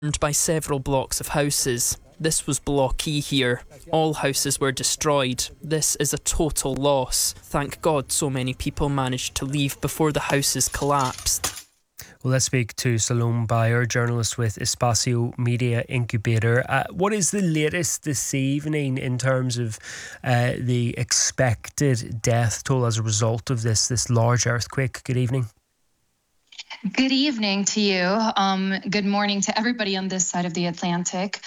by several blocks of houses. This was Block E here. All houses were destroyed. This is a total loss. Thank God so many people managed to leave before the houses collapsed. Well, let's speak to Salome Bayer, journalist with Espacio Media Incubator. What is the latest this evening in terms of the expected death toll as a result of this large earthquake? Good evening. Good evening to you. Good morning to everybody on this side of the Atlantic.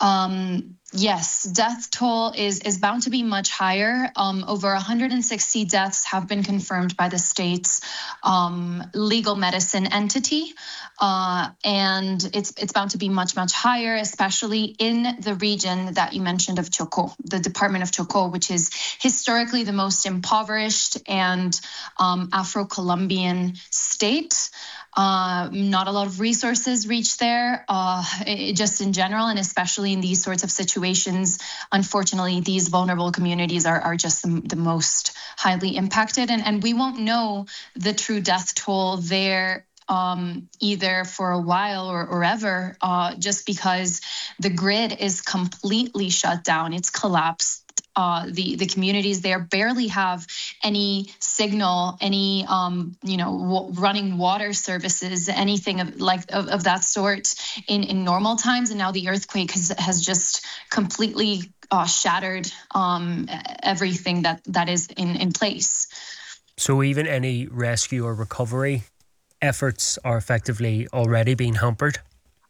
Yes, death toll is bound to be much higher. Over 160 deaths have been confirmed by the state's legal medicine entity. And it's bound to be much, much higher, especially in the region that you mentioned of Chocó, the department of Chocó, which is historically the most impoverished and Afro-Colombian state. Not a lot of resources reach there, just in general, and especially in these sorts of situations. Unfortunately, these vulnerable communities are just the most highly impacted, and we won't know the true death toll there either for a while or ever, just because the grid is completely shut down. It's collapsed. The communities there barely have any signal, any running water services, anything of that sort in normal times. And now the earthquake has just completely shattered everything that is in place. So even any rescue or recovery efforts are effectively already being hampered?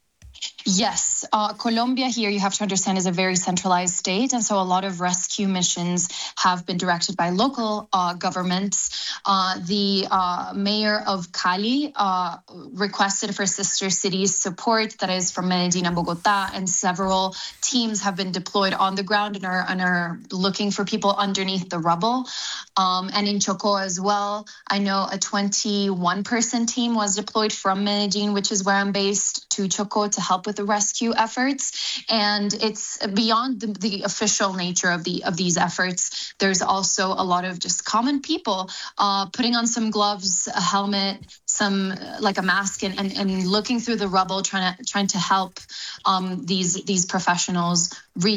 Yes, Colombia here, you have to understand, is a very centralized state. And so a lot of rescue missions have been directed by local governments. The mayor of Cali requested for sister cities support, that is from Medellin and Bogota, and several teams have been deployed on the ground and are looking for people underneath the rubble. And in Chocó as well, I know a 21-person team was deployed from Medellin, which is where I'm based, to Chocó to help with the rescue efforts. And it's beyond the official nature of these efforts. There's also a lot of just common people putting on some gloves, a helmet, some like a mask, and looking through the rubble, trying to help these professionals reach